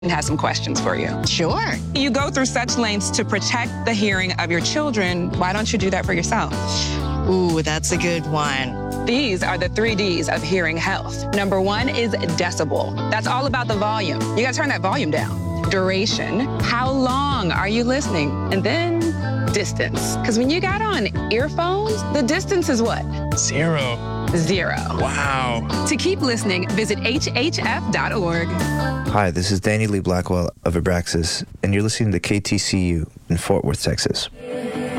has some questions for you. Sure. You go through such lengths to protect the hearing of your children. Why don't you do that for yourself? Ooh, that's a good one. These are the 3 Ds of hearing health. Number 1 is decibel. That's all about the volume. You gotta turn that volume down. Duration. How long are you listening? And then distance. Because when you got on earphones, the distance is what? 0. 0. Wow. To keep listening, visit hhf.org. Hi, this is Danny Lee Blackwell of Abraxas, and you're listening to KTCU in Fort Worth, Texas.